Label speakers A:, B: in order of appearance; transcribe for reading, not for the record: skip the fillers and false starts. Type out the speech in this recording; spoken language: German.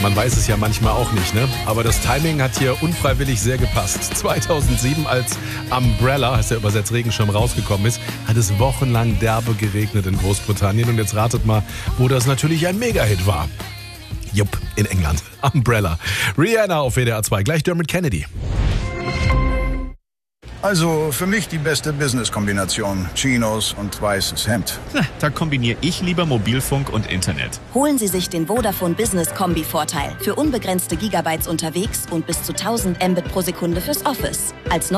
A: Man weiß es ja manchmal auch nicht, ne? Aber das Timing hat hier unfreiwillig sehr gepasst. 2007, als Umbrella, heißt ja übersetzt Regenschirm, rausgekommen ist, hat es wochenlang derbe geregnet in Großbritannien. Und jetzt ratet mal, wo das natürlich ein Mega-Hit war. Jupp, in England. Umbrella. Rihanna auf WDR 2. Gleich Dermot Kennedy.
B: Also für mich die beste Business-Kombination. Chinos und weißes Hemd.
C: Da kombiniere ich lieber Mobilfunk und Internet.
D: Holen Sie sich den Vodafone Business Kombi-Vorteil. Für unbegrenzte Gigabytes unterwegs und bis zu 1000 Mbit pro Sekunde fürs Office. Als